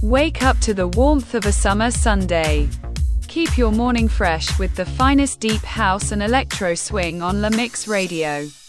Wake up to the warmth of a summer Sunday. Keep your morning fresh with the finest deep house and electro swing on La Mix Radio.